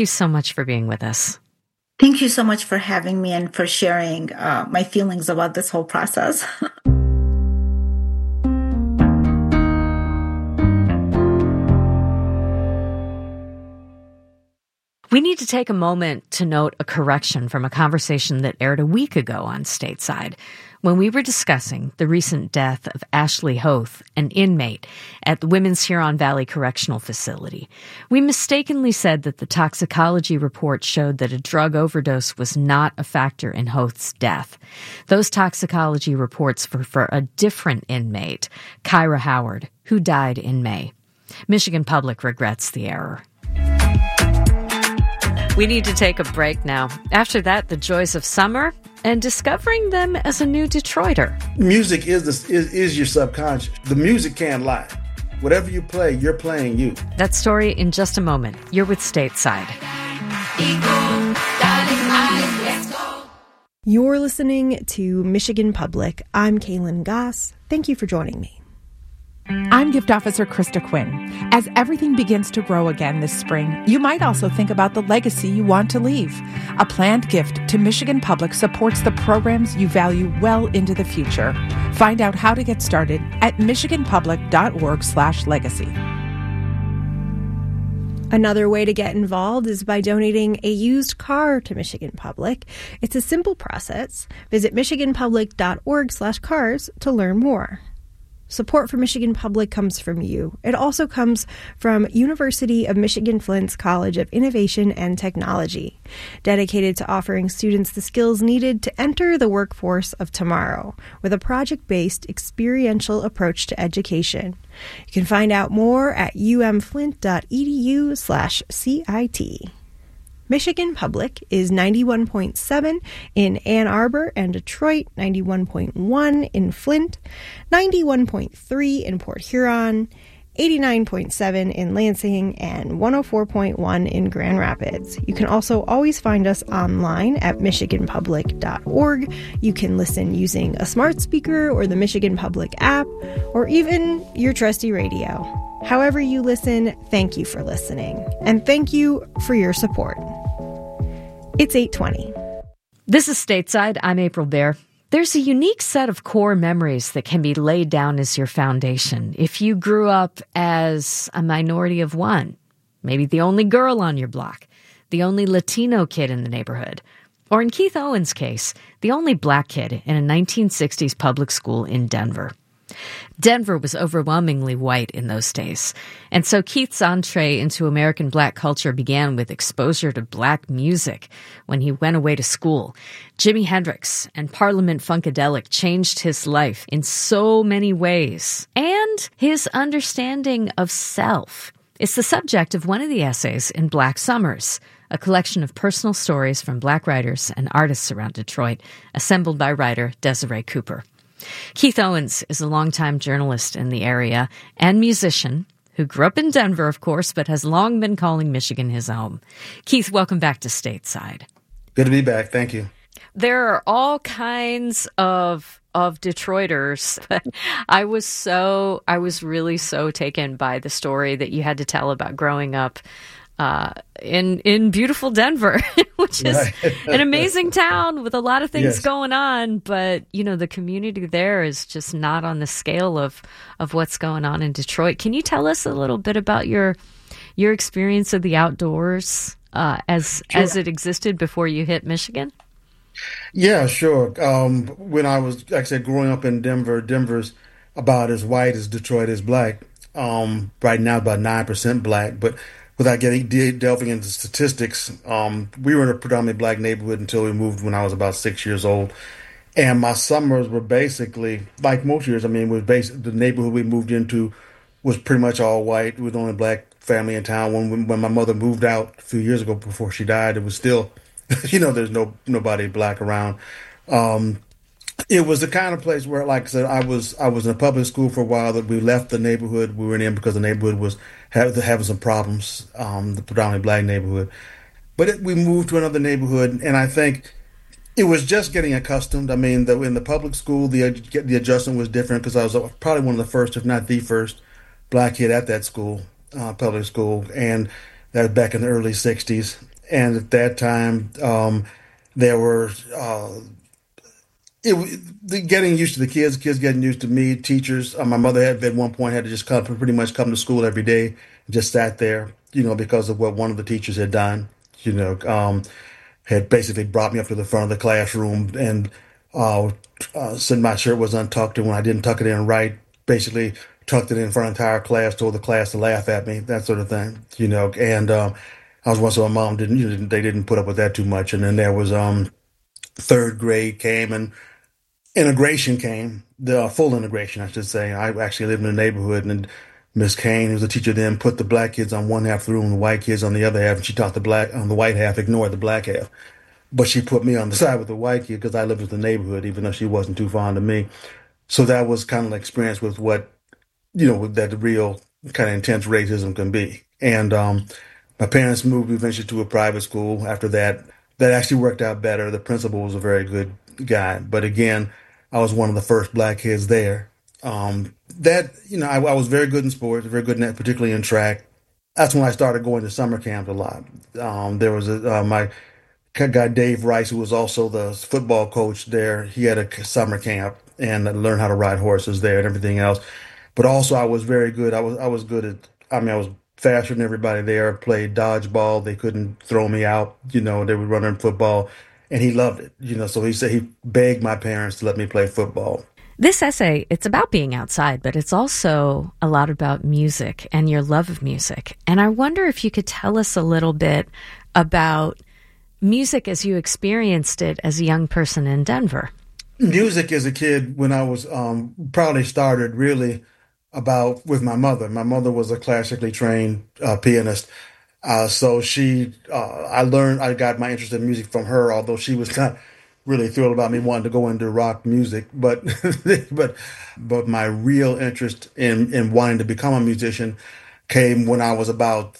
you so much for being with us. Thank you so much for having me and for sharing my feelings about this whole process. We need to take a moment to note a correction from a conversation that aired a week ago on Stateside when we were discussing the recent death of Ashley Hoth, an inmate at the Women's Huron Valley Correctional Facility. We mistakenly said that the toxicology report showed that a drug overdose was not a factor in Hoth's death. Those toxicology reports were for a different inmate, Kyra Howard, who died in May. Michigan Public regrets the error. We need to take a break now. After that, the joys of summer and discovering them as a new Detroiter. Music is your subconscious. The music can't lie. Whatever you play, you're playing you. That story in just a moment. You're with Stateside. You're listening to Michigan Public. I'm Kaylin Goss. Thank you for joining me. I'm Gift Officer Krista Quinn. As everything begins to grow again this spring, you might also think about the legacy you want to leave. A planned gift to Michigan Public supports the programs you value well into the future. Find out how to get started at michiganpublic.org/legacy. Another way to get involved is by donating a used car to Michigan Public. It's a simple process. Visit michiganpublic.org/cars to learn more. Support for Michigan Public comes from you. It also comes from University of Michigan Flint's College of Innovation and Technology, dedicated to offering students the skills needed to enter the workforce of tomorrow with a project-based experiential approach to education. You can find out more at umflint.edu/CIT. Michigan Public is 91.7 in Ann Arbor and Detroit, 91.1 in Flint, 91.3 in Port Huron, 89.7 in Lansing, and 104.1 in Grand Rapids. You can also always find us online at michiganpublic.org. You can listen using a smart speaker or the Michigan Public app, or even your trusty radio. However you listen, thank you for listening, and thank you for your support. It's 8:20. This is Stateside. I'm April Baer. There's a unique set of core memories that can be laid down as your foundation. If you grew up as a minority of one, maybe the only girl on your block, the only Latino kid in the neighborhood, or in Keith Owen's case, the only black kid in a 1960s public school in Denver. Denver was overwhelmingly white in those days, and so Keith's entree into American black culture began with exposure to black music when he went away to school. Jimi Hendrix and Parliament Funkadelic changed his life in so many ways, and his understanding of self. It's the subject of one of the essays in Black Summers, a collection of personal stories from black writers and artists around Detroit, assembled by writer Desiree Cooper. Keith Owens is a longtime journalist in the area and musician who grew up in Denver, of course, but has long been calling Michigan his home. Keith, welcome back to Stateside. Good to be back. Thank you. There are all kinds of Detroiters, but I was really so taken by the story that you had to tell about growing up in beautiful Denver, which is an amazing town with a lot of things going on. But, you know, the community there is just not on the scale of what's going on in Detroit. Can you tell us a little bit about your experience of the outdoors as it existed before you hit Michigan? Yeah, sure. When I was, like I said, growing up in Denver, Denver's about as white as Detroit is black. Right now, about 9% black, but without delving into statistics, we were in a predominantly black neighborhood until we moved when I was about 6 years old. And my summers were basically, like most years, the neighborhood we moved into was pretty much all white. We were the only black family in town. When my mother moved out a few years ago before she died, it was still, there's nobody black around. It was the kind of place where, like I said, I was in a public school for a while. That we left the neighborhood we were in because the neighborhood was having some problems, the predominantly black neighborhood. But we moved to another neighborhood, and I think it was just getting accustomed. I mean, in the public school, the adjustment was different because I was probably one of the first, if not the first, black kid at that school, public school, and that was back in the early 60s. And at that time, there were getting used to the kids getting used to me, teachers. My mother had at one point had to just pretty much come to school every day, just sat there, because of what one of the teachers had done. You know, had basically brought me up to the front of the classroom and said my shirt was untucked, and when I didn't tuck it in right, basically tucked it in front of the entire class, told the class to laugh at me, that sort of thing. And I was once, so my mom they didn't put up with that too much. And then there was third grade came and integration came, the full integration, I should say. I actually lived in a neighborhood, and Miss Kane, who was a teacher then, put the black kids on one half of the room, the white kids on the other half, and she taught the black on the white half, ignored the black half. But she put me on the side with the white kid because I lived with the neighborhood, even though she wasn't too fond of me. So that was kind of the experience with what, that the real kind of intense racism can be. And my parents moved eventually to a private school after that. That actually worked out better. The principal was a very good guy. But again, I was one of the first black kids there. I was very good in sports, very good in that, particularly in track. That's when I started going to summer camps a lot. There was my guy, Dave Rice, who was also the football coach there. He had a summer camp and learned how to ride horses there and everything else. But also I was very good. I was good at, I was faster than everybody there, played dodgeball. They couldn't throw me out. They would run in football, and he loved it. So he said he begged my parents to let me play football. This essay, it's about being outside, but it's also a lot about music and your love of music. And I wonder if you could tell us a little bit about music as you experienced it as a young person in Denver. Music as a kid, when I was probably started really about with my mother. My mother was a classically trained pianist. So I got my interest in music from her, although she was not really thrilled about me wanting to go into rock music. But but my real interest in wanting to become a musician came when I was about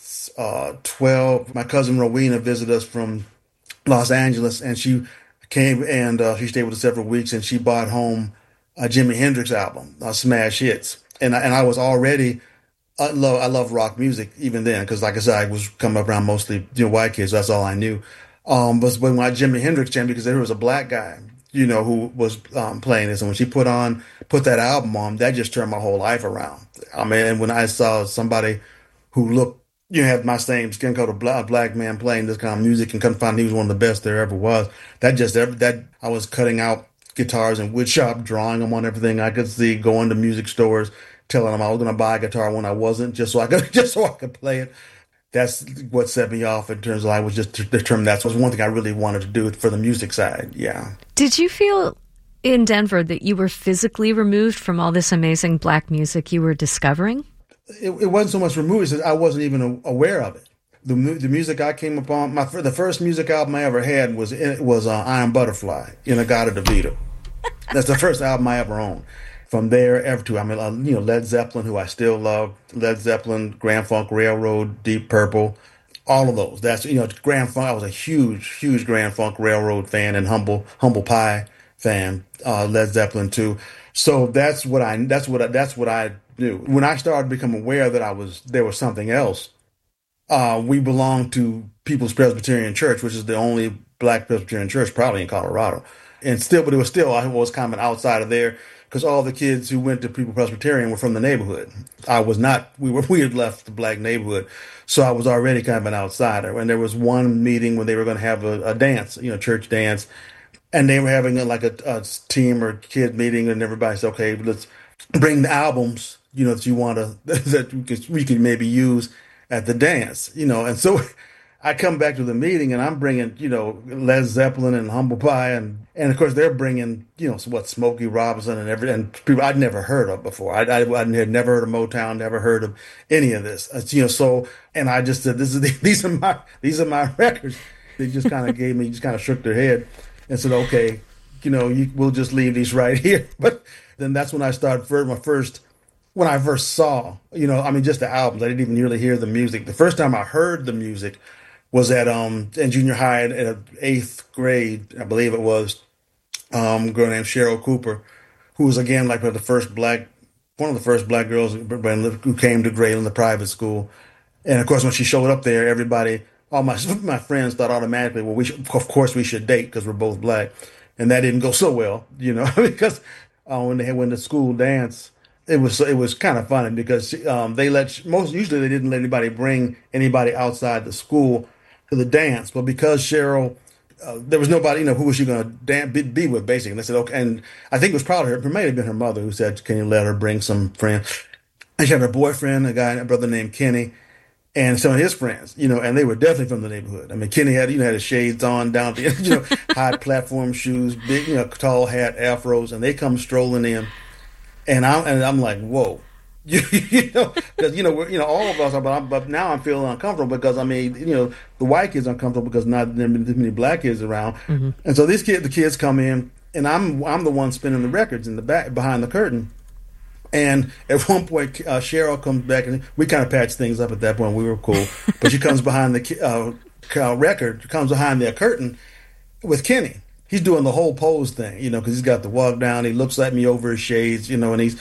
12. My cousin Rowena visited us from Los Angeles, and she came and she stayed with us several weeks, and she brought home a Jimi Hendrix album, Smash Hits. And I was already, I love rock music even then, because like I said, I was coming up around mostly white kids. So that's all I knew. But when my Jimi Hendrix came, because there was a black guy, who was playing this, and when she put that album on, that just turned my whole life around. And when I saw somebody who looked, had my same skin color, a black man playing this kind of music, and couldn't find he was one of the best there ever was. That I was cutting out guitars in wood shop, drawing them on everything I could see, going to music stores, telling them I was going to buy a guitar when I wasn't, just so I could play it. That's what set me off in terms of I was just determined that was one thing I really wanted to do for the music side. Yeah. Did you feel in Denver that you were physically removed from all this amazing black music you were discovering? It wasn't so much removed as I wasn't even aware of it. The music I came upon, the first music album I ever had was I Am Butterfly, In-A-Gadda-Da-Vida. That's the first album I ever owned. From there, ever to, Led Zeppelin, who I still love, Led Zeppelin, Grand Funk Railroad, Deep Purple, all of those. That's, Grand Funk, I was a huge Grand Funk Railroad fan and Humble Pie fan, Led Zeppelin too. So that's what I knew. When I started to become aware that there was something else, we belonged to People's Presbyterian Church, which is the only black Presbyterian church probably in Colorado. But I was kind of an outsider there, because all the kids who went to People Presbyterian were from the neighborhood. I was not. We had left the black neighborhood, so I was already kind of an outsider. And there was one meeting when they were going to have a dance, church dance, and they were having a team or kid meeting, and everybody said, "Okay, let's bring the albums, that you want to that we could maybe use at the dance, And so I come back to the meeting, and I'm bringing, Led Zeppelin and Humble Pie, and of course they're bringing, Smokey Robinson and people I'd never heard of before. I had never heard of Motown, never heard of any of this, So, and I just said, these are my records. They just kind of shook their head and said, okay, we'll just leave these right here. But then that's when I started when I first saw, just the albums. I didn't even really hear the music. The first time I heard the music was in junior high at 8th grade, I believe it was, a girl named Cheryl Cooper, who was again one of the first black girls who came to Grayland, the private school. And of course, when she showed up there, everybody all my my friends thought automatically, well, of course we should date because we're both black, and that didn't go so well, because when the school dance, it was kind of funny because they usually they didn't let anybody bring anybody outside the school to the dance, but because Cheryl. There was nobody, who was she going to be with, basically. And they said, okay. And I think it was probably it may have been her mother who said, can you let her bring some friends? And she had her boyfriend, a brother named Kenny, and some of his friends, and they were definitely from the neighborhood. I mean, Kenny had his shades on down to, high platform shoes, big, tall hat, afros, and they come strolling in. And I'm like, whoa. Because all of us are, but now I'm feeling uncomfortable because the white kids are uncomfortable because not there many black kids around, and so the kids come in, and I'm the one spinning the records in the back behind the curtain, and at one point Cheryl comes back and we kind of patched things up at that point. We were cool, but she comes behind the record, comes behind their curtain with Kenny. He's doing the whole pose thing, because he's got the walk down. He looks at me over his shades, and he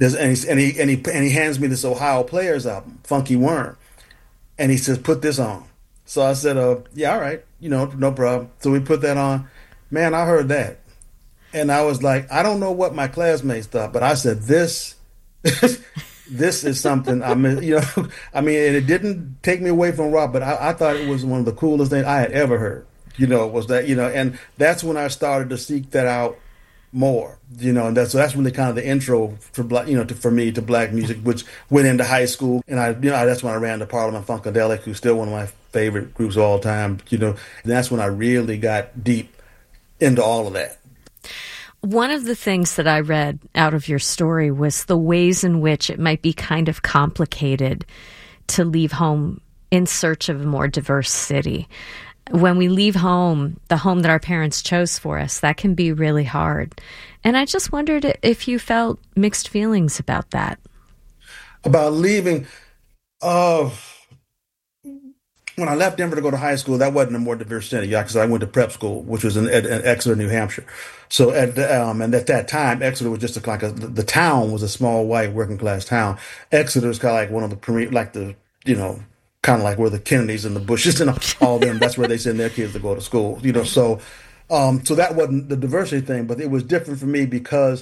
hands me this Ohio Players album, Funky Worm, and he says, "Put this on." So I said, "Yeah, all right, no problem." So we put that on. Man, I heard that, and I was like, I don't know what my classmates thought, but I said, "This, this is something." And it didn't take me away from rock, but I thought it was one of the coolest things I had ever heard. Was that and that's when I started to seek that out more, and that's really kind of the intro for black, for me to black music, which went into high school, and that's when I ran to Parliament Funkadelic, who's still one of my favorite groups of all time, and that's when I really got deep into all of that. One of the things that I read out of your story was the ways in which it might be kind of complicated to leave home in search of a more diverse city. When we leave home, the home that our parents chose for us, that can be really hard. And I just wondered if you felt mixed feelings about that. About leaving, when I left Denver to go to high school, that wasn't a more diverse city, because I went to prep school, which was in Exeter, New Hampshire. So and at that time, Exeter was just the town was a small white working class town. Exeter is kind of like one of the premier, kind of like where the Kennedys and the Bushes and all them, that's where they send their kids to go to school, So that wasn't the diversity thing, but it was different for me because,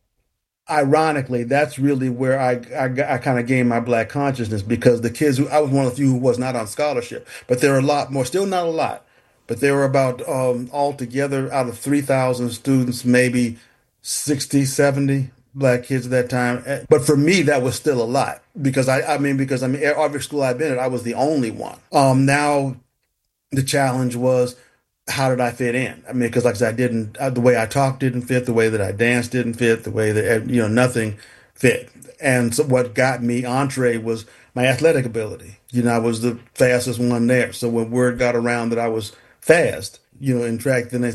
ironically, that's really where I kind of gained my black consciousness, because the kids I was one of the few who was not on scholarship, but there are a lot more, still not a lot, but there were about altogether out of 3,000 students, maybe 60, 70 black kids at that time. But for me, that was still a lot because every school I've been at, I was the only one. Now the challenge was, how did I fit in? Because like I said, the way I talked didn't fit, the way that I danced didn't fit, the way that, nothing fit. And so what got me entree was my athletic ability. I was the fastest one there. So when word got around that I was fast, in track, then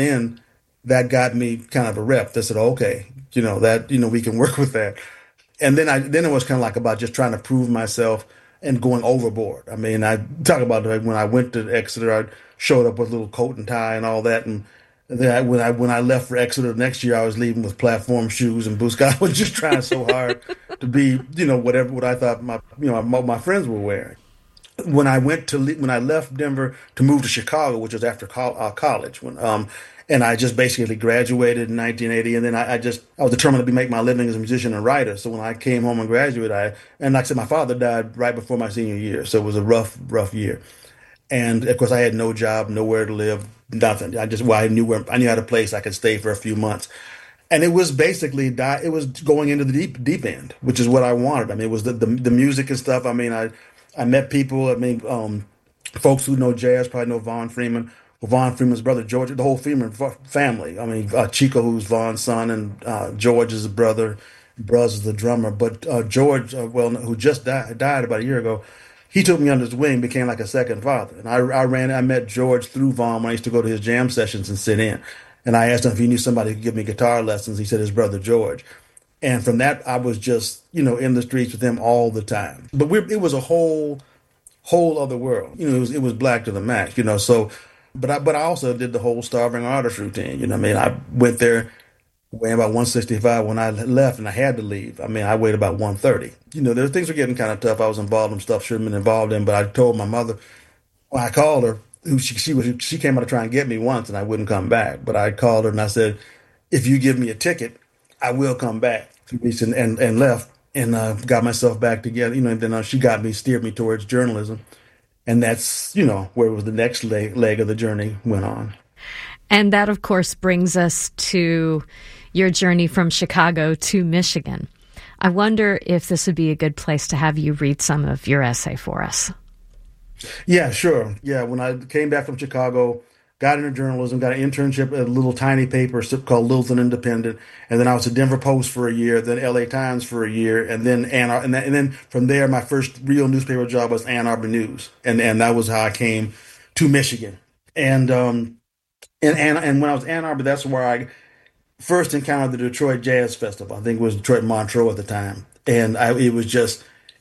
that got me kind of a rep. They said, okay, we can work with that. And then it was kind of like about just trying to prove myself and going overboard. I talk about when I went to Exeter, I showed up with a little coat and tie and all that. And then when I left for Exeter next year, I was leaving with platform shoes and boots. I was just trying so hard to be, what I thought my friends were wearing. When I left Denver to move to Chicago, which was after college, and I just basically graduated in 1980, and then I was determined to make my living as a musician and writer. So when I came home and graduated, and like I said, my father died right before my senior year, so it was a rough year. And of course, I had no job, nowhere to live, nothing. I knew I had a place I could stay for a few months, and it was basically it was going into the deep end, which is what I wanted. It was the music and stuff. I met people. Folks who know jazz probably know Vaughn Freeman. Vaughn Freeman's brother, George, the whole Freeman family. Chico, who's Vaughn's son, and George is the brother. Bruz is the drummer. But George, who just died about a year ago, he took me under his wing, became like a second father. And I met George through Vaughn when I used to go to his jam sessions and sit in. And I asked him if he knew somebody who could give me guitar lessons. He said his brother, George. And from that, I was just, in the streets with him all the time. But it was a whole other world. It was black to the max, so... But I also did the whole starving artist routine. I went there weighing about 165 when I left, and I had to leave. I weighed about 130. Things were getting kind of tough. I was involved in stuff I shouldn't have been involved in, but I told my mother, Well, I called her. She came out to try and get me once, and I wouldn't come back. But I called her and I said, if you give me a ticket, I will come back. And left and got myself back together. And then she steered me towards journalism, and that's where it was the next leg of the journey went on. And that, of course, brings us to your journey from Chicago to Michigan. I wonder if this would be a good place to have you read some of your essay for us. Yeah, sure. Yeah, when I came back from Chicago, got into journalism, got an internship at a little tiny paper called Littleton Independent, and then I was at Denver Post for a year, then LA Times for a year, and then and then from there, my first real newspaper job was Ann Arbor News, and that was how I came to Michigan. And when I was in Ann Arbor, that's where I first encountered the Detroit Jazz Festival. I think it was Detroit Montreux at the time, and it was just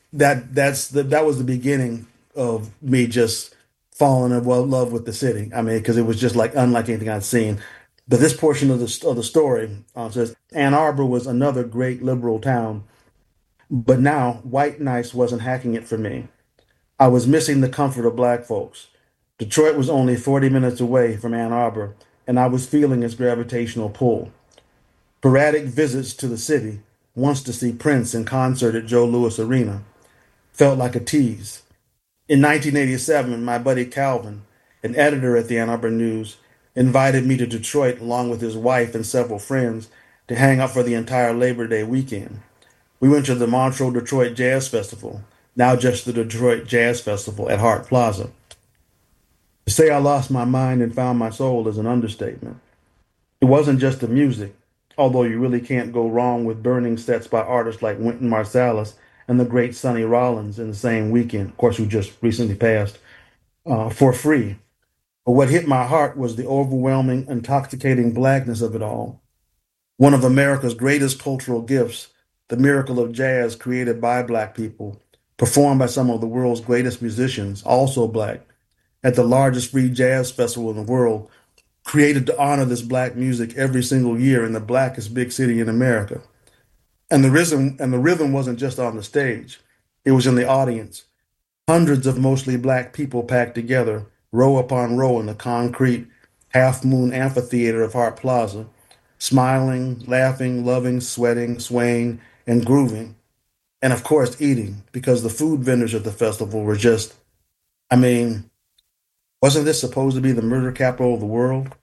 that was the beginning of me just falling in love with the city. I mean, because it was just unlike anything I'd seen. But this portion of the story says Ann Arbor was another great liberal town, but now white nice wasn't hacking it for me. I was missing the comfort of black folks. Detroit was only 40 minutes away from Ann Arbor, and I was feeling its gravitational pull. Sporadic visits to the city, once to see Prince in concert at Joe Louis Arena, felt like a tease. In 1987, my buddy Calvin, an editor at the Ann Arbor News, invited me to Detroit along with his wife and several friends to hang out for the entire Labor Day weekend. We went to the Montreux Detroit Jazz Festival, now just the Detroit Jazz Festival at Hart Plaza. To say I lost my mind and found my soul is an understatement. It wasn't just the music, although you really can't go wrong with burning sets by artists like Wynton Marsalis and the great Sonny Rollins in the same weekend, of course, who just recently passed, for free. But what hit my heart was the overwhelming, intoxicating blackness of it all. One of America's greatest cultural gifts, the miracle of jazz created by black people, performed by some of the world's greatest musicians, also black, at the largest free jazz festival in the world, created to honor this black music every single year in the blackest big city in America. And the rhythm wasn't just on the stage. It was in the audience. Hundreds of mostly black people packed together, row upon row in the concrete half-moon amphitheater of Hart Plaza, smiling, laughing, loving, sweating, swaying, and grooving. And of course, eating, because the food vendors at the festival were just, wasn't this supposed to be the murder capital of the world?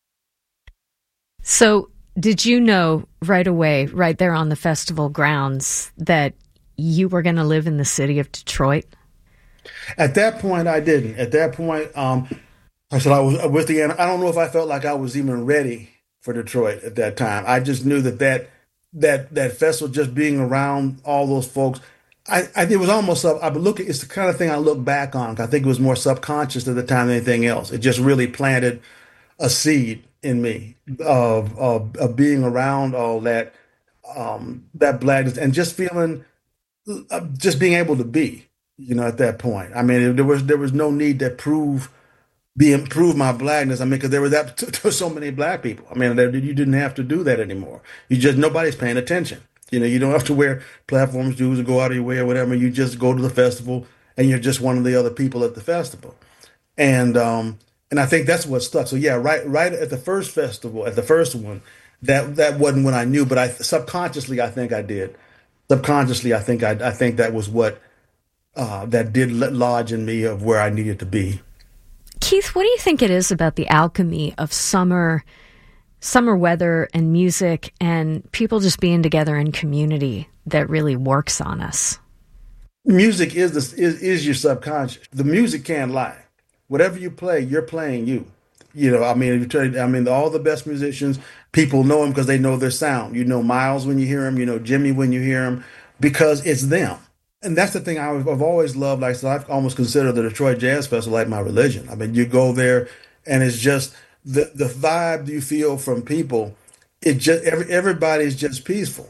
So did you know right away, right there on the festival grounds, that you were going to live in the city of Detroit? At that point, I didn't. At that point, I said I was with the. I don't know if I felt like I was even ready for Detroit at that time. I just knew that festival, just being around all those folks, it was almost up. It's the kind of thing I look back on. I think it was more subconscious at the time than anything else. It just really planted a seed in me of being around all that blackness and just feeling, just being able to be, at that point. I mean, there was no need to prove my blackness. I mean, because there were so many black people. I mean, you didn't have to do that anymore. Nobody's paying attention. You don't have to wear platform shoes or go out of your way or whatever. You just go to the festival and you're just one of the other people at the festival. And I think that's what stuck. So yeah, right at the first festival, at the first one, that wasn't when I knew, but subconsciously I think I did. Subconsciously, I think that was what that did lodge in me of where I needed to be. Keith, what do you think it is about the alchemy of summer weather and music and people just being together in community that really works on us? Music is your subconscious. The music can't lie. Whatever you play, you're playing you. All the best musicians, people know them because they know their sound. You know Miles when you hear him, you know Jimmy when you hear him, because it's them. And that's the thing I've always loved. Like, so I've almost considered the Detroit Jazz Festival like my religion. I mean, you go there and it's just the vibe you feel from people. It just everybody's just peaceful.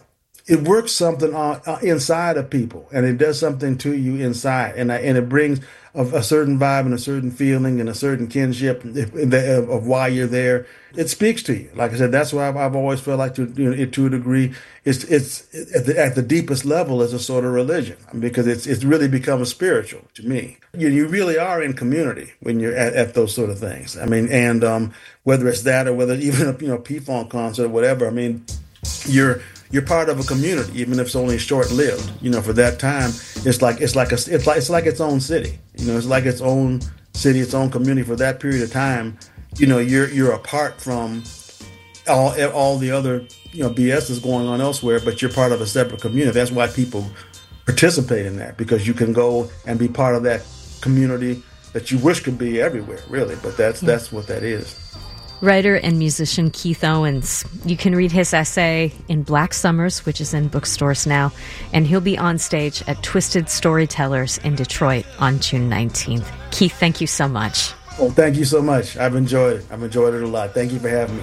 it works something inside of people, and it does something to you inside, and it brings a certain vibe and a certain feeling and a certain kinship of why you're there. It speaks to you. Like I said, that's why I've always felt like to a degree, it's at the deepest level as a sort of religion, because it's really become spiritual to me. You really are in community when you're at those sort of things. I mean, and whether it's that or whether even a P-Funk concert or whatever, I mean, you're part of a community, even if it's only short-lived. For that time, it's like its own city. It's like its own city, its own community for that period of time. You're apart from all the other BS that's going on elsewhere, but you're part of a separate community. That's why people participate in that, because you can go and be part of that community that you wish could be everywhere, really. But that's what that is. Writer and musician Keith Owens. You can read his essay in Black Summers, which is in bookstores now, and he'll be on stage at Twisted Storytellers in Detroit on June 19th. Keith, thank you so much. Well, thank you so much. I've enjoyed it. I've enjoyed it a lot. Thank you for having me.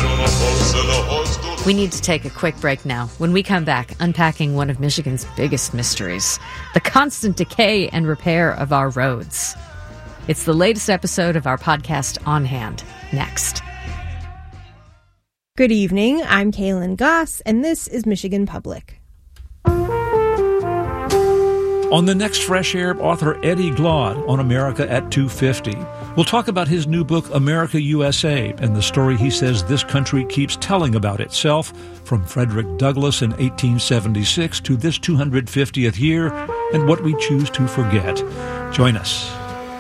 We need to take a quick break now. When we come back, unpacking one of Michigan's biggest mysteries, the constant decay and repair of our roads. It's the latest episode of our podcast, On Hand, next. Good evening, I'm Kaylin Goss, and this is Michigan Public. On the next Fresh Air, author Eddie Glaude on America at 250. We'll talk about his new book, America USA, and the story he says this country keeps telling about itself, from Frederick Douglass in 1876 to this 250th year, and what we choose to forget. Join us.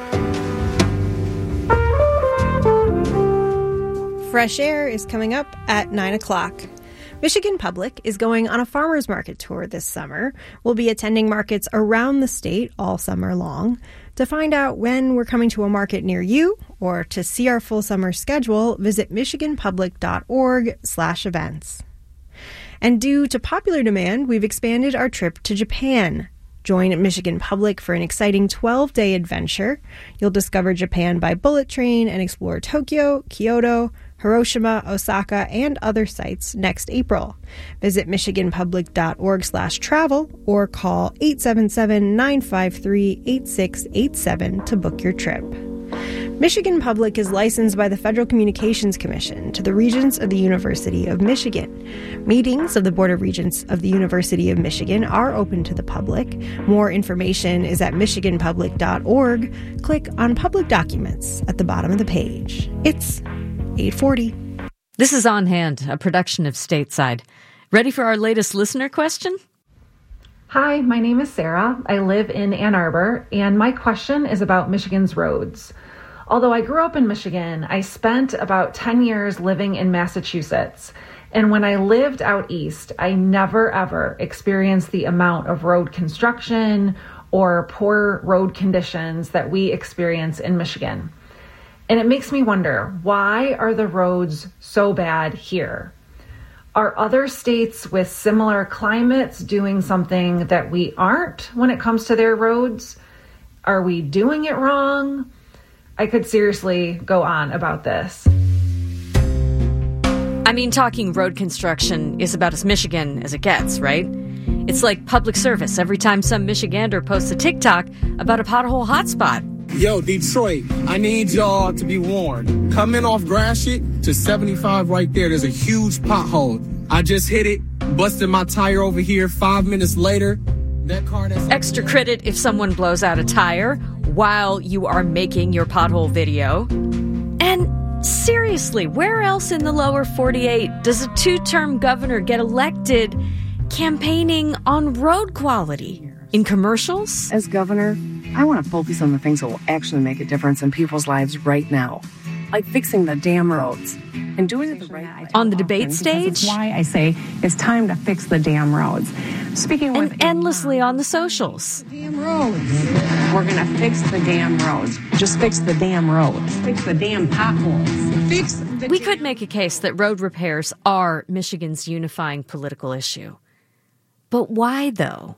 Fresh Air is coming up at 9 o'clock. Michigan Public is going on a farmers market tour this summer. We'll be attending markets around the state all summer long. To find out when we're coming to a market near you or to see our full summer schedule, visit michiganpublic.org/events. And due to popular demand, we've expanded our trip to Japan. Join Michigan Public for an exciting 12-day adventure. You'll discover Japan by bullet train and explore Tokyo, Kyoto, Hiroshima, Osaka, and other sites next April. Visit michiganpublic.org/travel or call 877-953-8687 to book your trip. Michigan Public is licensed by the Federal Communications Commission to the Regents of the University of Michigan. Meetings of the Board of Regents of the University of Michigan are open to the public. More information is at michiganpublic.org. Click on Public Documents at the bottom of the page. It's 8:40. This is On Hand, a production of Stateside. Ready for our latest listener question? Hi, my name is Sarah. I live in Ann Arbor, and my question is about Michigan's roads. Although I grew up in Michigan, I spent about 10 years living in Massachusetts. And when I lived out east, I never ever experienced the amount of road construction or poor road conditions that we experience in Michigan. And it makes me wonder, why are the roads so bad here? Are other states with similar climates doing something that we aren't when it comes to their roads? Are we doing it wrong? I could seriously go on about this. I mean, talking road construction is about as Michigan as it gets, right? It's like public service every time some Michigander posts a TikTok about a pothole hotspot. Yo, Detroit, I need y'all to be warned. Coming off Gratiot to 75 right there, there's a huge pothole. I just hit it, busted my tire over here. 5 minutes later, that car that's... Extra credit if someone blows out a tire while you are making your pothole video. And seriously, where else in the lower 48 does a two-term governor get elected campaigning on road quality? In commercials? As governor, I want to focus on the things that will actually make a difference in people's lives right now, like fixing the damn roads and doing it the right way. On the debate stage? That's why I say it's time to fix the damn roads. Speaking with and endlessly on the socials. Damn roads. We're going to fix the damn roads. Just fix the damn roads. Fix the damn potholes. We could make a case that road repairs are Michigan's unifying political issue. But why, though?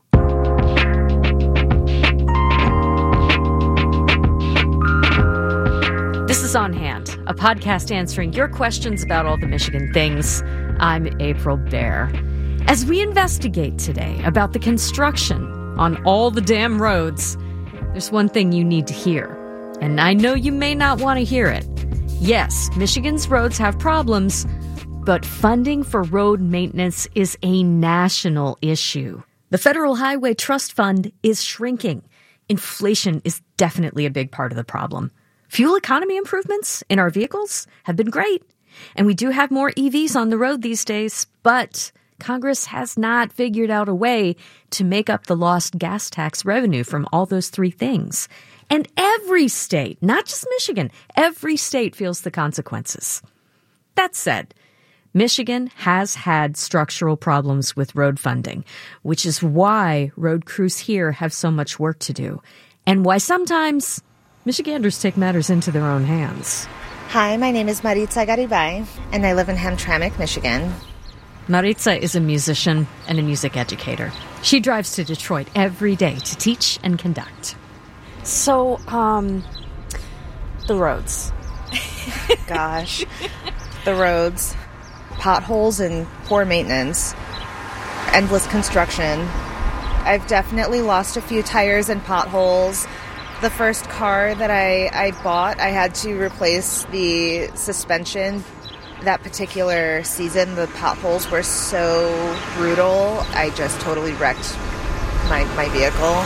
This is On Hand, a podcast answering your questions about all the Michigan things. I'm April Baer. As we investigate today about the construction on all the damn roads, there's one thing you need to hear. And I know you may not want to hear it. Yes, Michigan's roads have problems, but funding for road maintenance is a national issue. The Federal Highway Trust Fund is shrinking. Inflation is definitely a big part of the problem. Fuel economy improvements in our vehicles have been great, and we do have more EVs on the road these days, but Congress has not figured out a way to make up the lost gas tax revenue from all those three things. And every state, not just Michigan, every state feels the consequences. That said, Michigan has had structural problems with road funding, which is why road crews here have so much work to do, and why sometimes Michiganders take matters into their own hands. Hi, my name is Maritza Garibay, and I live in Hamtramck, Michigan. Maritza is a musician and a music educator. She drives to Detroit every day to teach and conduct. So, the roads. Gosh, the roads. Potholes and poor maintenance. Endless construction. I've definitely lost a few tires and potholes. The first car that I bought, I had to replace the suspension. That particular season, the potholes were so brutal, I just totally wrecked my vehicle.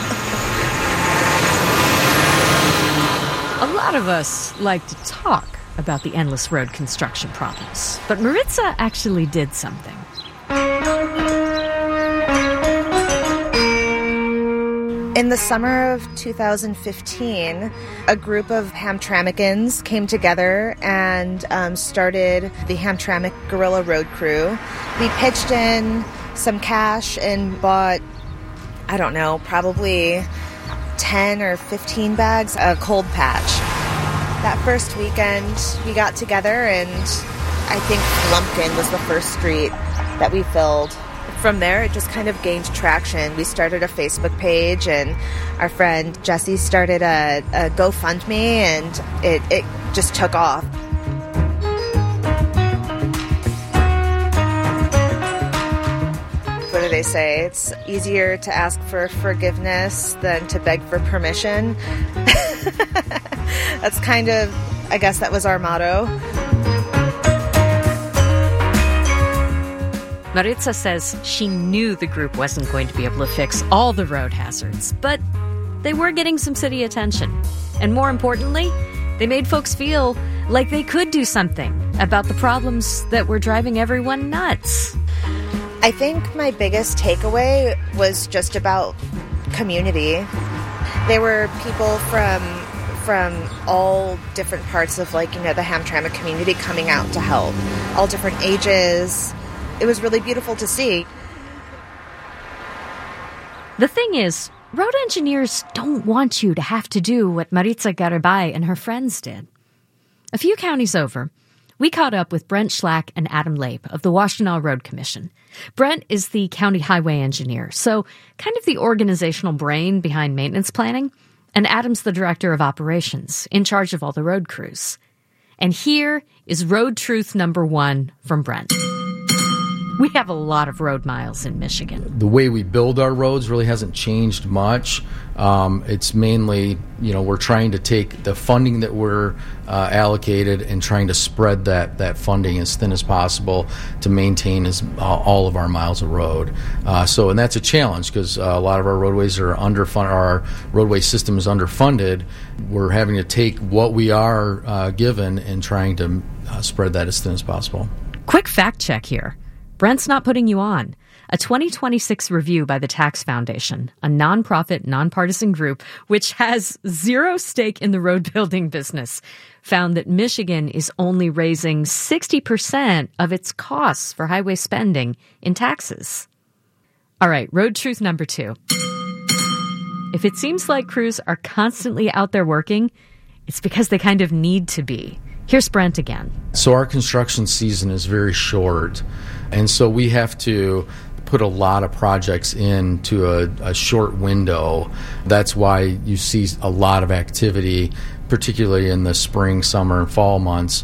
A lot of us like to talk about the endless road construction problems, but Maritza actually did something. In the summer of 2015, a group of Hamtramckans came together and started the Hamtramck Guerrilla Road Crew. We pitched in some cash and bought, I don't know, probably 10 or 15 bags of cold patch. That first weekend, we got together, and I think Lumpkin was the first street that we filled. From there, it just kind of gained traction. We started a Facebook page, and our friend Jessie started a GoFundMe, and it just took off. What do they say? It's easier to ask for forgiveness than to beg for permission. That's kind of, I guess that was our motto. Maritza says she knew the group wasn't going to be able to fix all the road hazards, but they were getting some city attention. And more importantly, they made folks feel like they could do something about the problems that were driving everyone nuts. I think my biggest takeaway was just about community. There were people from all different parts of, the Hamtramck community coming out to help, all different ages. It was really beautiful to see. The thing is, road engineers don't want you to have to do what Maritza Garibay and her friends did. A few counties over, we caught up with Brent Schlack and Adam Lape of the Washtenaw Road Commission. Brent is the county highway engineer, so kind of the organizational brain behind maintenance planning, and Adam's the director of operations, in charge of all the road crews. And here is road truth number 1 from Brent. We have a lot of road miles in Michigan. The way we build our roads really hasn't changed much. It's mainly, we're trying to take the funding that we're allocated and trying to spread that funding as thin as possible to maintain all of our miles of road. And that's a challenge because a lot of our roadways are underfunded. Our roadway system is underfunded. We're having to take what we are given and trying to spread that as thin as possible. Quick fact check here. Brent's not putting you on. A 2026 review by the Tax Foundation, a nonprofit, nonpartisan group which has zero stake in the road building business, found that Michigan is only raising 60% of its costs for highway spending in taxes. All right, road truth number 2. If it seems like crews are constantly out there working, it's because they kind of need to be. Here's Brent again. So our construction season is very short, and so we have to put a lot of projects into a short window. That's why you see a lot of activity, particularly in the spring, summer, and fall months,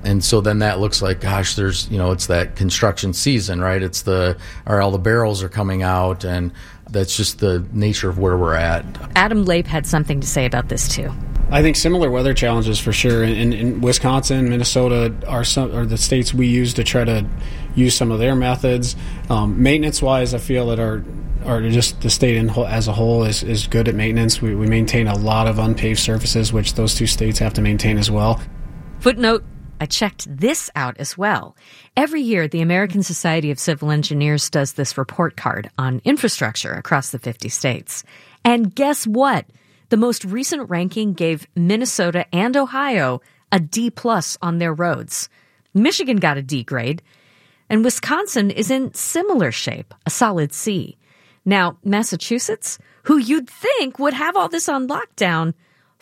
And so then that looks like, gosh, there's, it's that construction season, right? All the barrels are coming out, and that's just the nature of where we're at. Adam Lape had something to say about this too. I think similar weather challenges for sure. In Wisconsin, Minnesota are the states we use to try to use some of their methods. Maintenance-wise, I feel that our just the state as a whole is good at maintenance. We maintain a lot of unpaved surfaces, which those two states have to maintain as well. Footnote, I checked this out as well. Every year, the American Society of Civil Engineers does this report card on infrastructure across the 50 states. And guess what? The most recent ranking gave Minnesota and Ohio a D+ on their roads. Michigan got a D grade, and Wisconsin is in similar shape, a solid C. Now, Massachusetts, who you'd think would have all this on lockdown,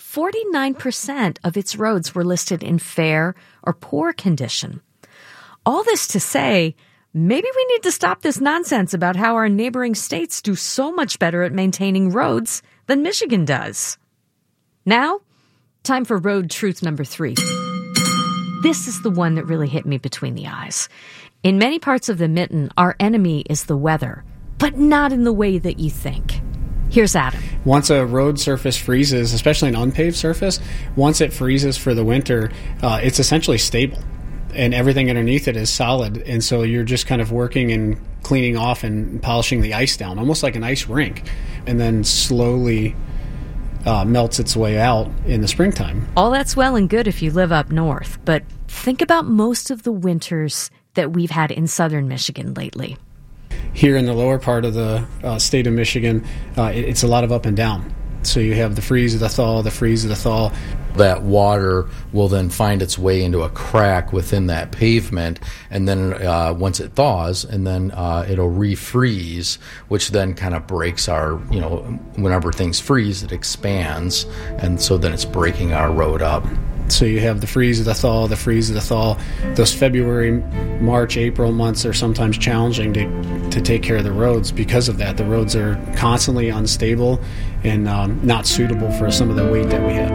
49% of its roads were listed in fair or poor condition. All this to say, maybe we need to stop this nonsense about how our neighboring states do so much better at maintaining roads than Michigan does. Now, time for road truth number 3. This is the one that really hit me between the eyes. In many parts of the Mitten, our enemy is the weather, but not in the way that you think. Here's Adam. Once a road surface freezes, especially an unpaved surface, once it freezes for the winter, it's essentially stable. And everything underneath it is solid. And so you're just kind of working and cleaning off and polishing the ice down, almost like an ice rink, and then slowly melts its way out in the springtime. All that's well and good if you live up north, but think about most of the winters that we've had in southern Michigan lately. Here in the lower part of the state of Michigan, it's a lot of up and down. So you have the freeze of the thaw, the freeze of the thaw. That water will then find its way into a crack within that pavement, and then once it thaws, and then it'll refreeze, which then kind of breaks our, whenever things freeze, it expands, and so then it's breaking our road up. So you have the freeze of the thaw, the freeze of the thaw. Those February, March, April months are sometimes challenging to take care of the roads because of that. The roads are constantly unstable and not suitable for some of the weight that we have.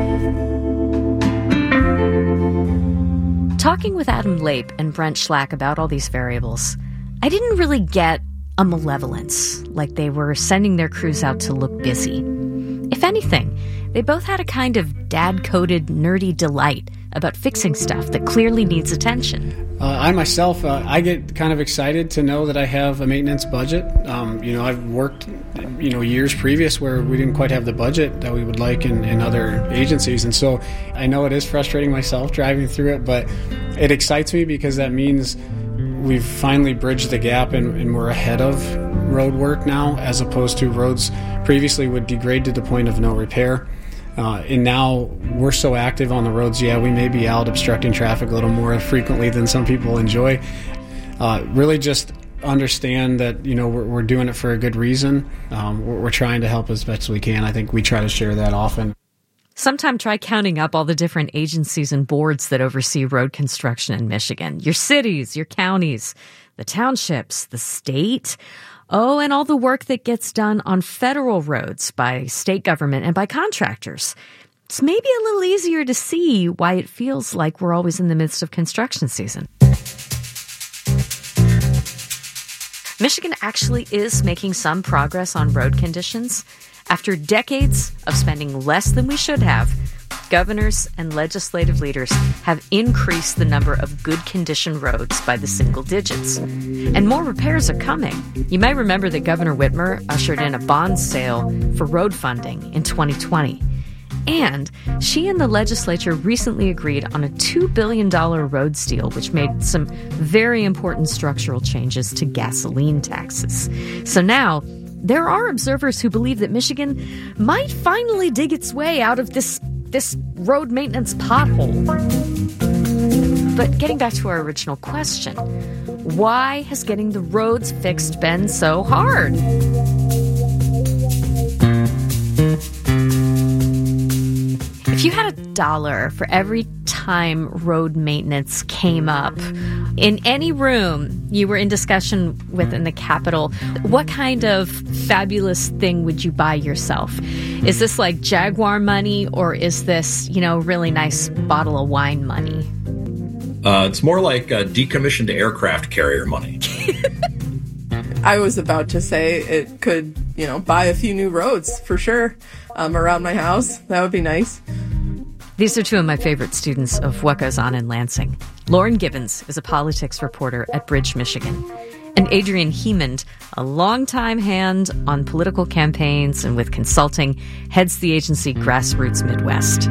Talking with Adam Lape and Brent Schlack about all these variables, I didn't really get a malevolence, like they were sending their crews out to look busy. If anything, they both had a kind of dad-coded nerdy delight about fixing stuff that clearly needs attention. I myself, I get kind of excited to know that I have a maintenance budget. I've worked, years previous where we didn't quite have the budget that we would like in other agencies. And so I know it is frustrating myself driving through it, but it excites me because that means we've finally bridged the gap and we're ahead of road work now, as opposed to roads previously would degrade to the point of no repair. And now we're so active on the roads, we may be out obstructing traffic a little more frequently than some people enjoy. Really just understand that, we're doing it for a good reason. We're trying to help as best as we can. I think we try to share that often. Sometime try counting up all the different agencies and boards that oversee road construction in Michigan. Your cities, your counties, the townships, the state. Oh, and all the work that gets done on federal roads by state government and by contractors. It's maybe a little easier to see why it feels like we're always in the midst of construction season. Michigan actually is making some progress on road conditions. After decades of spending less than we should have, governors and legislative leaders have increased the number of good condition roads by the single digits. And more repairs are coming. You might remember that Governor Whitmer ushered in a bond sale for road funding in 2020. And she and the legislature recently agreed on a $2 billion roads deal, which made some very important structural changes to gasoline taxes. So now, there are observers who believe that Michigan might finally dig its way out of this road maintenance pothole. But getting back to our original question, why has getting the roads fixed been so hard? If you had $1 for every time road maintenance came up in any room you were in discussion with in the Capitol, what kind of fabulous thing would you buy yourself? Is this like Jaguar money, or is this, really nice bottle of wine money? It's more like decommissioned aircraft carrier money. I was about to say it could, buy a few new roads for sure around my house. That would be nice. These are two of my favorite students of what goes on in Lansing. Lauren Gibbons is a politics reporter at Bridge, Michigan. And Adrian Hemond, a longtime hand on political campaigns and with consulting, heads the agency Grassroots Midwest.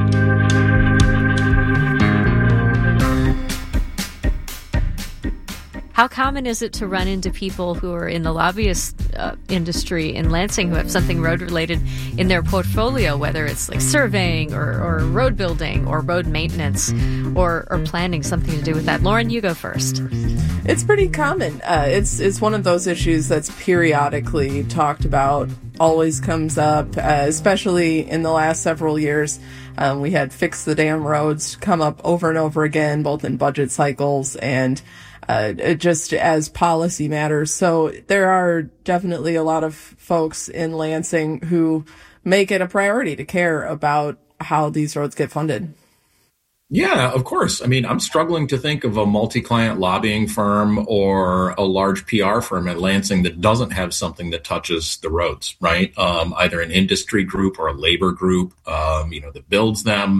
How common is it to run into people who are in the lobbyist industry in Lansing who have something road-related in their portfolio, whether it's like surveying or road building or road maintenance or planning, something to do with that? Lauren, you go first. It's pretty common. It's one of those issues that's periodically talked about, always comes up, especially in the last several years. We had Fix the Damn Roads come up over and over again, both in budget cycles and just as policy matters. So there are definitely a lot of folks in Lansing who make it a priority to care about how these roads get funded. Yeah, of course. I mean, I'm struggling to think of a multi-client lobbying firm or a large PR firm at Lansing that doesn't have something that touches the roads, right? Either an industry group or a labor group, that builds them,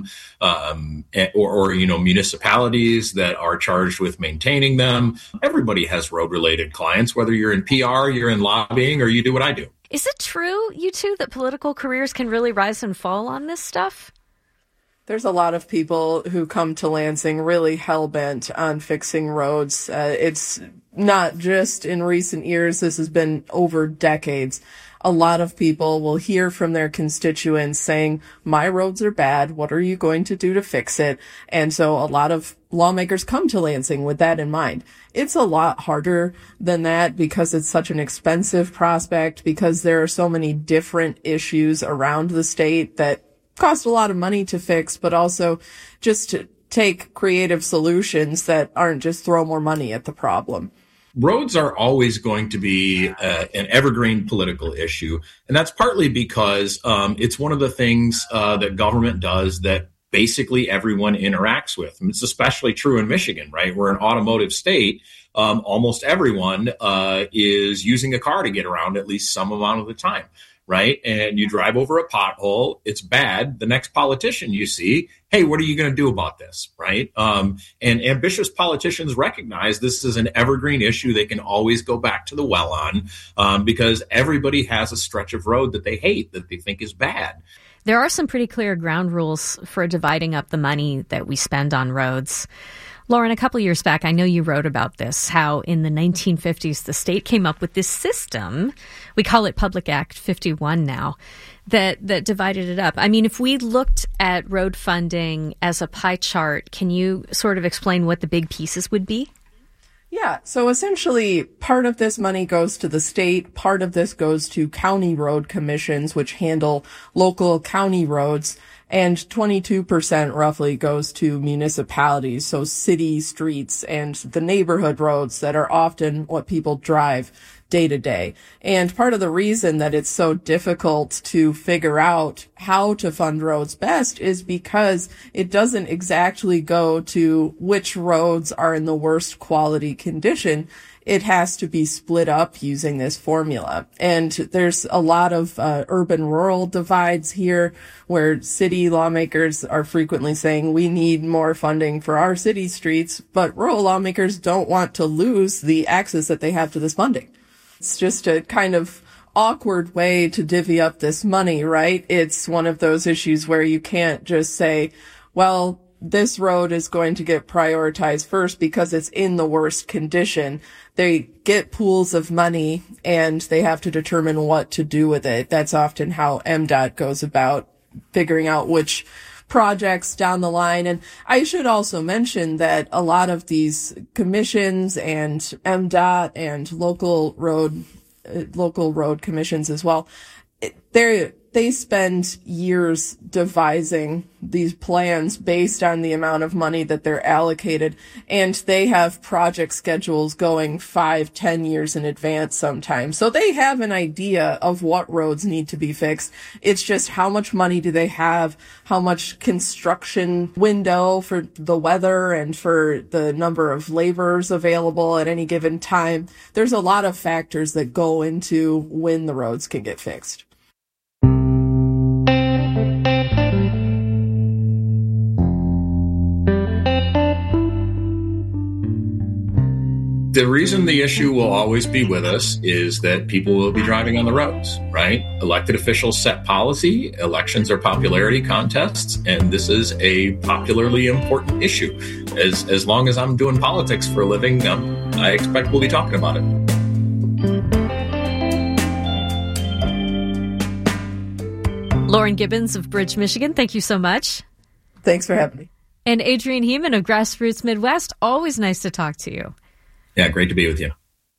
or municipalities that are charged with maintaining them. Everybody has road-related clients, whether you're in PR, you're in lobbying, or you do what I do. Is it true, you two, that political careers can really rise and fall on this stuff? There's a lot of people who come to Lansing really hell-bent on fixing roads. It's not just in recent years. This has been over decades. A lot of people will hear from their constituents saying, my roads are bad. What are you going to do to fix it? And so a lot of lawmakers come to Lansing with that in mind. It's a lot harder than that because it's such an expensive prospect, because there are so many different issues around the state that cost a lot of money to fix, but also just to take creative solutions that aren't just throw more money at the problem. Roads are always going to be an evergreen political issue. And that's partly because it's one of the things that government does that basically everyone interacts with. And it's especially true in Michigan, right? We're an automotive state. Almost everyone is using a car to get around at least some amount of the time. Right? And you drive over a pothole, it's bad. The next politician you see, hey, what are you going to do about this? Right? And ambitious politicians recognize this is an evergreen issue they can always go back to the well on, because everybody has a stretch of road that they hate, that they think is bad. There are some pretty clear ground rules for dividing up the money that we spend on roads. Lauren, a couple years back, I know you wrote about this, how in the 1950s, the state came up with this system, we call it Public Act 51 now, that divided it up. I mean, if we looked at road funding as a pie chart, can you sort of explain what the big pieces would be? Yeah, so essentially part of this money goes to the state, part of this goes to county road commissions, which handle local county roads, and 22% roughly goes to municipalities, so city streets and the neighborhood roads that are often what people drive day to day. And part of the reason that it's so difficult to figure out how to fund roads best is because it doesn't exactly go to which roads are in the worst quality condition. It has to be split up using this formula. And there's a lot of urban-rural divides here where city lawmakers are frequently saying we need more funding for our city streets, but rural lawmakers don't want to lose the access that they have to this funding. It's just a kind of awkward way to divvy up this money, right? It's one of those issues where you can't just say, well, this road is going to get prioritized first because it's in the worst condition. They get pools of money and they have to determine what to do with it. That's often how MDOT goes about figuring out which projects down the line. And I should also mention that a lot of these commissions and MDOT and local road commissions as well, they they spend years devising these plans based on the amount of money that they're allocated, and they have project schedules going 5-10 years in advance sometimes. So they have an idea of what roads need to be fixed. It's just how much money do they have, how much construction window for the weather and for the number of laborers available at any given time. There's a lot of factors that go into when the roads can get fixed. The reason the issue will always be with us is that people will be driving on the roads, right? Elected officials set policy, elections are popularity contests, and this is a popularly important issue. As long as I'm doing politics for a living, I expect we'll be talking about it. Lauren Gibbons of Bridge, Michigan, thank you so much. Thanks for having me. And Adrienne Heeman of Grassroots Midwest, always nice to talk to you. Yeah, great to be with you.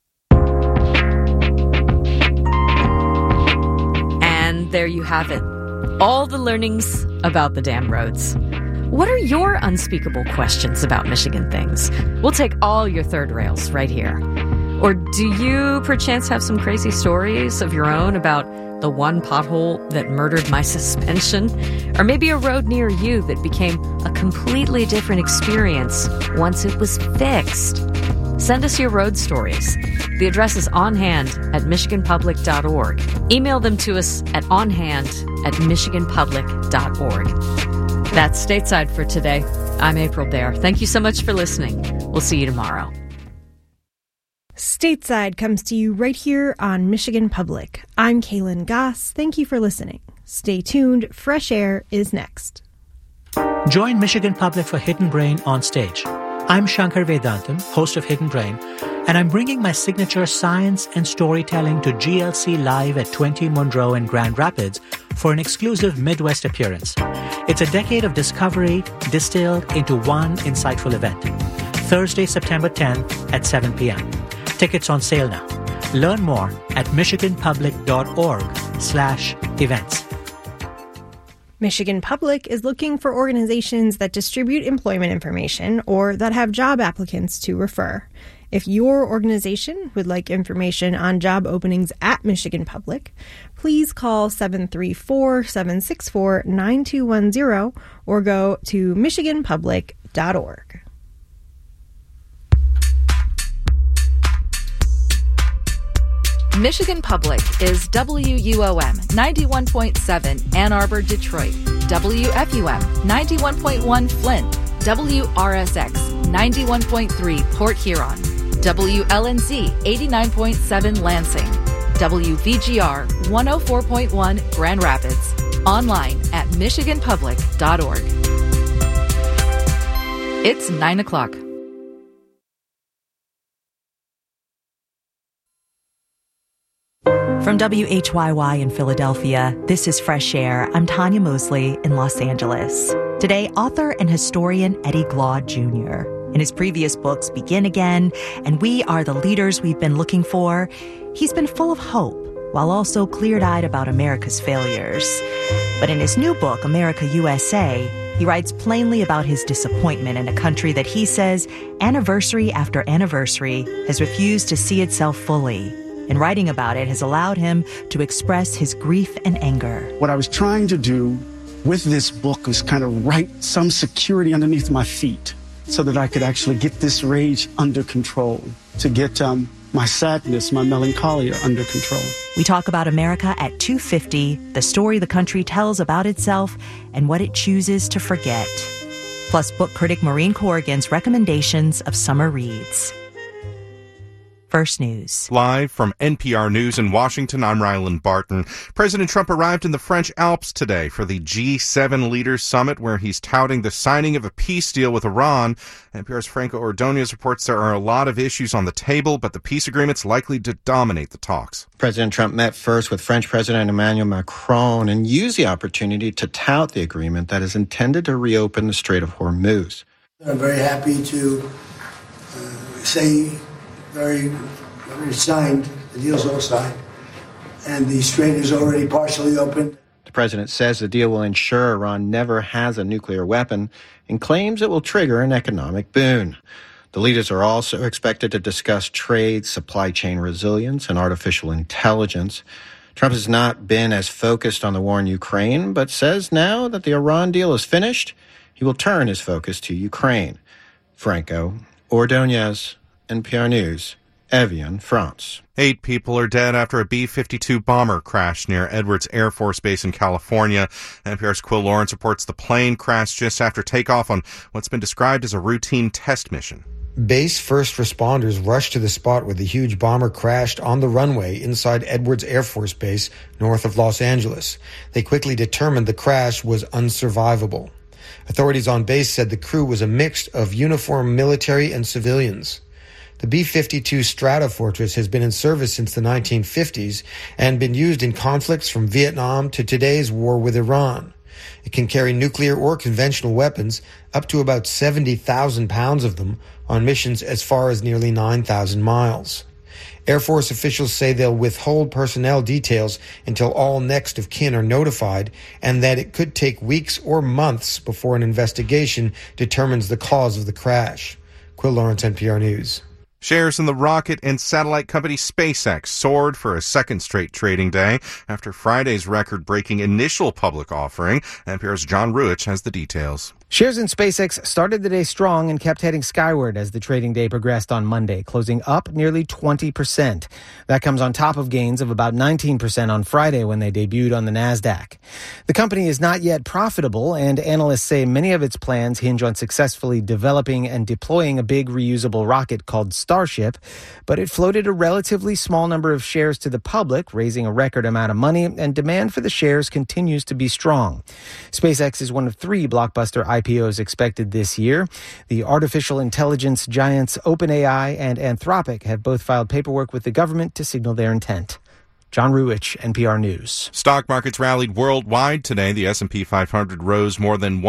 And there you have it. All the learnings about the damn roads. What are your unspeakable questions about Michigan things? We'll take all your third rails right here. Or do you perchance have some crazy stories of your own about the one pothole that murdered my suspension? Or maybe a road near you that became a completely different experience once it was fixed? Send us your road stories. The address is onhand@michiganpublic.org. Email them to us at onhand@michiganpublic.org. That's Stateside for today. I'm April Baer. Thank you so much for listening. We'll see you tomorrow. Stateside comes to you right here on Michigan Public. I'm Kaylin Goss. Thank you for listening. Stay tuned. Fresh Air is next. Join Michigan Public for Hidden Brain on stage. I'm Shankar Vedantam, host of Hidden Brain, and I'm bringing my signature science and storytelling to GLC Live at 20 Monroe in Grand Rapids for an exclusive Midwest appearance. It's a decade of discovery distilled into one insightful event. Thursday, September 10th at 7 p.m. Tickets on sale now. Learn more at michiganpublic.org/events. Michigan Public is looking for organizations that distribute employment information or that have job applicants to refer. If your organization would like information on job openings at Michigan Public, please call 734-764-9210 or go to michiganpublic.org. Michigan Public is WUOM 91.7 Ann Arbor, Detroit, WFUM 91.1 Flint, WRSX 91.3 Port Huron, WLNZ 89.7 Lansing, WVGR 104.1 Grand Rapids, online at michiganpublic.org. It's 9 o'clock. From WHYY in Philadelphia, this is Fresh Air. I'm Tanya Mosley in Los Angeles. Today, author and historian Eddie Glaude Jr. In his previous books, Begin Again and We Are the Leaders We've Been Looking For, he's been full of hope while also clear-eyed about America's failures. But in his new book, America USA, he writes plainly about his disappointment in a country that he says, anniversary after anniversary, has refused to see itself fully. And writing about it has allowed him to express his grief and anger. What I was trying to do with this book was kind of write some security underneath my feet so that I could actually get this rage under control, to get my sadness, my melancholia under control. We talk about America at 2:50, the story the country tells about itself and what it chooses to forget. Plus book critic Maureen Corrigan's recommendations of summer reads. First News. Live from NPR News in Washington, I'm Ryland Barton. President Trump arrived in the French Alps today for the G7 Leaders Summit, where he's touting the signing of a peace deal with Iran. NPR's Franco Ordonez reports there are a lot of issues on the table, but the peace agreement's likely to dominate the talks. President Trump met first with French President Emmanuel Macron and used the opportunity to tout the agreement that is intended to reopen the Strait of Hormuz. I'm very happy to say very signed, the deal's all signed, and the strait is already partially open. The president says the deal will ensure Iran never has a nuclear weapon and claims it will trigger an economic boon. The leaders are also expected to discuss trade, supply chain resilience, and artificial intelligence. Trump has not been as focused on the war in Ukraine, but says now that the Iran deal is finished, he will turn his focus to Ukraine. Franco Ordonez, NPR News, Evian, France. 8 people are dead after a B-52 bomber crashed near Edwards Air Force Base in California. NPR's Quill Lawrence reports the plane crashed just after takeoff on what's been described as a routine test mission. Base first responders rushed to the spot where the huge bomber crashed on the runway inside Edwards Air Force Base north of Los Angeles. They quickly determined the crash was unsurvivable. Authorities on base said the crew was a mix of uniformed military and civilians. The B-52 Stratofortress has been in service since the 1950s and been used in conflicts from Vietnam to today's war with Iran. It can carry nuclear or conventional weapons, up to about 70,000 pounds of them, on missions as far as nearly 9,000 miles. Air Force officials say they'll withhold personnel details until all next of kin are notified, and that it could take weeks or months before an investigation determines the cause of the crash. Quill Lawrence, NPR News. Shares in the rocket and satellite company SpaceX soared for a second straight trading day after Friday's record-breaking initial public offering. NPR's John Ruich has the details. Shares in SpaceX started the day strong and kept heading skyward as the trading day progressed on Monday, closing up nearly 20%. That comes on top of gains of about 19% on Friday when they debuted on the NASDAQ. The company is not yet profitable, and analysts say many of its plans hinge on successfully developing and deploying a big reusable rocket called Starship, but it floated a relatively small number of shares to the public, raising a record amount of money, and demand for the shares continues to be strong. SpaceX is one of 3 blockbuster IPOs expected this year. The artificial intelligence giants OpenAI and Anthropic have both filed paperwork with the government to signal their intent. John Ruich, NPR News. Stock markets rallied worldwide today. The S&P 500 rose more than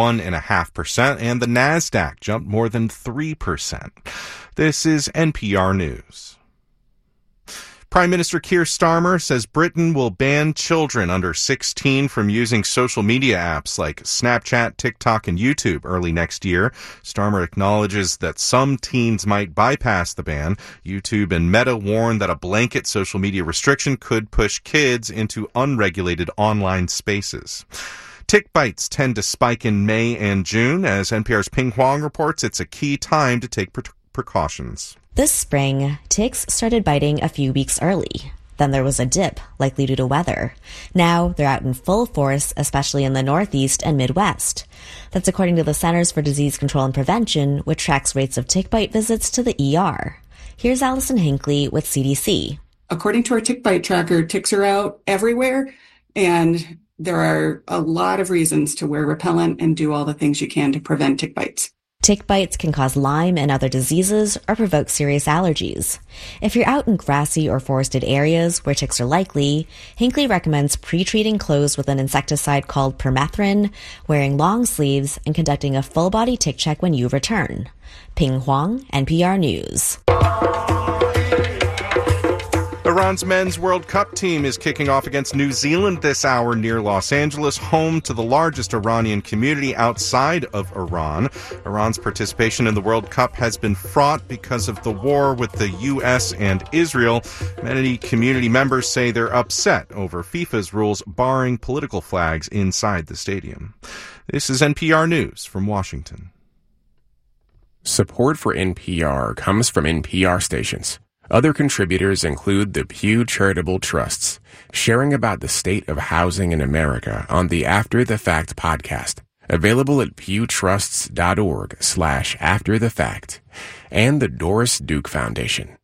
1.5%, and the NASDAQ jumped more than 3%. This is NPR News. Prime Minister Keir Starmer says Britain will ban children under 16 from using social media apps like Snapchat, TikTok, and YouTube early next year. Starmer acknowledges that some teens might bypass the ban. YouTube and Meta warn that a blanket social media restriction could push kids into unregulated online spaces. Tick bites tend to spike in May and June. As NPR's Ping Huang reports, it's a key time to take precautions. This spring, ticks started biting a few weeks early. Then there was a dip, likely due to weather. Now they're out in full force, especially in the Northeast and Midwest. That's according to the Centers for Disease Control and Prevention, which tracks rates of tick bite visits to the ER. Here's Allison Hinckley with CDC. According to our tick bite tracker, ticks are out everywhere, and there are a lot of reasons to wear repellent and do all the things you can to prevent tick bites. Tick bites can cause Lyme and other diseases or provoke serious allergies. If you're out in grassy or forested areas where ticks are likely, Hinckley recommends pre-treating clothes with an insecticide called permethrin, wearing long sleeves, and conducting a full-body tick check when you return. Ping Huang, NPR News. Iran's men's World Cup team is kicking off against New Zealand this hour near Los Angeles, home to the largest Iranian community outside of Iran. Iran's participation in the World Cup has been fraught because of the war with the U.S. and Israel. Many community members say they're upset over FIFA's rules barring political flags inside the stadium. This is NPR News from Washington. Support for NPR comes from NPR stations. Other contributors include the Pew Charitable Trusts, sharing about the state of housing in America on the After the Fact podcast, available at pewtrusts.org/afterthefact, and the Doris Duke Foundation.